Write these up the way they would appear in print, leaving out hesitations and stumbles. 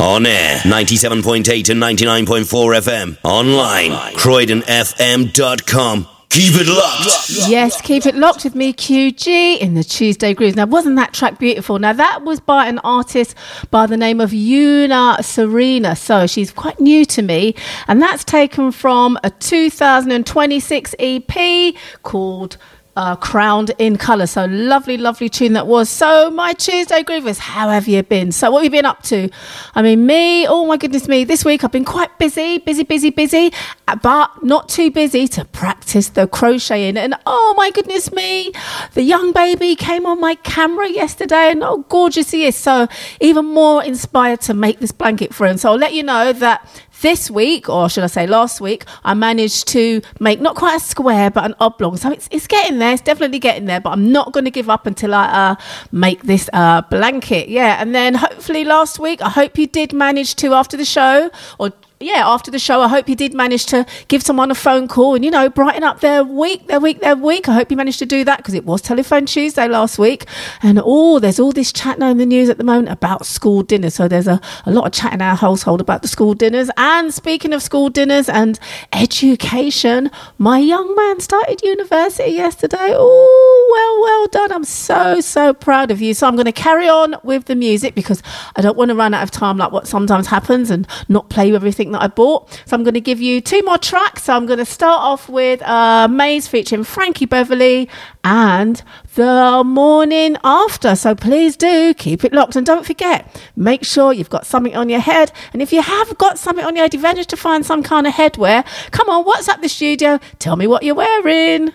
On air, 97.8 and 99.4 FM. Online, CroydonFM.com. Keep it locked. Yes, keep it locked with me, QG, in the Tuesday Grooves. Now, wasn't that track beautiful? Now, that was by an artist by the name of Una Serena. So she's quite new to me. And that's taken from a 2026 EP called Crowned in Colour. So lovely tune that was. So my Tuesday Groovers, how have you been? So what have you been up to? I mean, me, oh my goodness me, this week I've been quite busy, but not too busy to practice the crocheting. And oh my goodness me, the young baby came on my camera yesterday and oh, gorgeous he is. So even more inspired to make this blanket for him. So I'll let you know that this week, or should I say last week, I managed to make not quite a square, but an oblong. So it's getting there. It's definitely getting there, but I'm not going to give up until I make this blanket. Yeah, and then hopefully last week, I hope you did manage to, after the show, I hope you did manage to give someone a phone call and, you know, brighten up their week. I hope you managed to do that because it was Telephone Tuesday last week. And there's all this chat now in the news at the moment about school dinners. So there's a lot of chat in our household about the school dinners. And speaking of school dinners and education, my young man started university yesterday. Oh, well done. I'm so proud of you. So I'm going to carry on with the music because I don't want to run out of time like what sometimes happens and not play everything that I bought. So I'm going to give you two more tracks. So I'm going to start off with Maze featuring Frankie Beverly and The Morning After. So please do keep it locked and don't forget, make sure you've got something on your head, and if you have got something on your head, you've managed to find some kind of headwear, come on, WhatsApp the studio, tell me what you're wearing.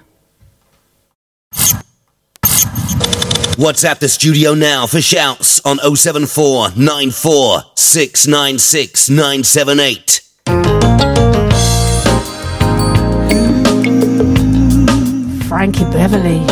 WhatsApp the studio now for shouts on 074 94 696 978. Frankie Beverly.